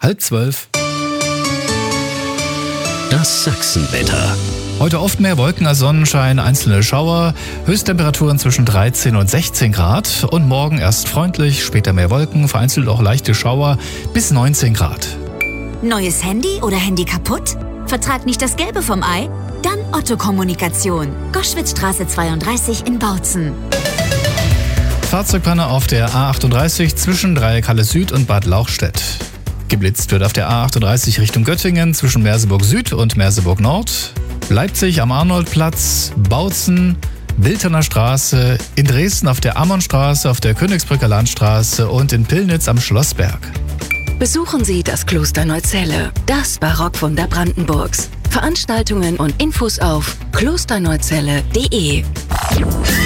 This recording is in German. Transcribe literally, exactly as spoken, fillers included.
halb zwölf. Das Sachsenwetter. Heute oft mehr Wolken als Sonnenschein, einzelne Schauer, Höchsttemperaturen zwischen dreizehn und sechzehn Grad und morgen erst freundlich, später mehr Wolken, vereinzelt auch leichte Schauer bis neunzehn Grad. Neues Handy oder Handy kaputt? Vertrag nicht das Gelbe vom Ei? Dann Otto Kommunikation. Goschwitzstraße zweiunddreißig in Bautzen. Fahrzeugpanne auf der A achtunddreißig zwischen Dreieckhalle Süd und Bad Lauchstädt. Geblitzt wird auf der A achtunddreißig Richtung Göttingen zwischen Merseburg Süd und Merseburg Nord. Leipzig am Arnoldplatz, Bautzen, Wilterner Straße, in Dresden auf der Ammonstraße, auf der Königsbrücker Landstraße und in Pillnitz am Schlossberg. Besuchen Sie das Kloster Neuzelle, das Barockwunder Brandenburgs. Veranstaltungen und Infos auf klosterneuzelle punkt de.